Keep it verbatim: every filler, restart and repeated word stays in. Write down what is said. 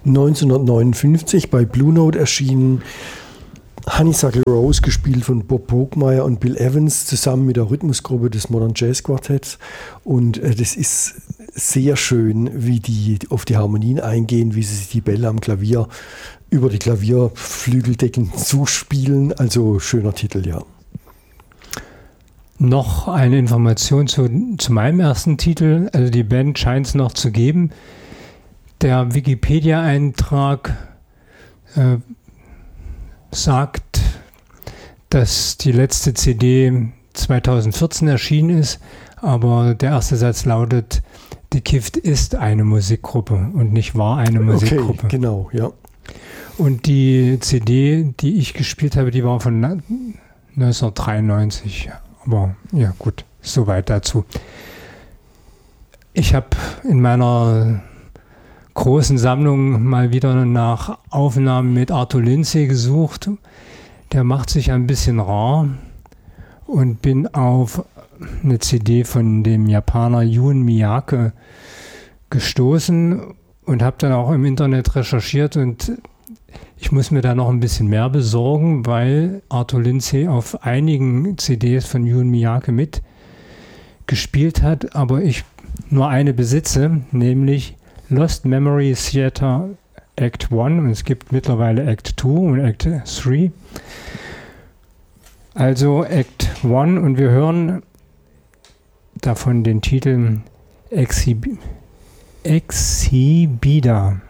neunzehnhundertneunundfünfzig bei Blue Note erschienen. Honeysuckle Rose, gespielt von Bob Brookmeyer und Bill Evans, zusammen mit der Rhythmusgruppe des Modern Jazz Quartetts. Und äh, das ist sehr schön, wie die auf die Harmonien eingehen, wie sie sich die Bälle am Klavier über die Klavierflügeldecken zuspielen. Also schöner Titel, ja. Noch eine Information zu, zu meinem ersten Titel. Also die Band scheint es noch zu geben. Der Wikipedia-Eintrag äh, sagt, dass die letzte C D zweitausendvierzehn erschienen ist, aber der erste Satz lautet, die Kift ist eine Musikgruppe und nicht war eine Musikgruppe. Okay, genau, ja. Und die C D, die ich gespielt habe, die war von neunzehnhundertdreiundneunzig. Aber ja gut, soweit dazu. Ich habe in meiner großen Sammlung mal wieder nach Aufnahmen mit Arthur Lindsay gesucht. Der macht sich ein bisschen rar und bin auf eine C D von dem Japaner Jun Miyake gestoßen und habe dann auch im Internet recherchiert und ich muss mir da noch ein bisschen mehr besorgen, weil Arthur Lindsay auf einigen C Ds von Jun Miyake mitgespielt hat, aber ich nur eine besitze, nämlich Lost Memory Theater Act eins und es gibt mittlerweile Act zwei und Act drei. Also Act eins und wir hören davon den Titel Exhib- Exhibida.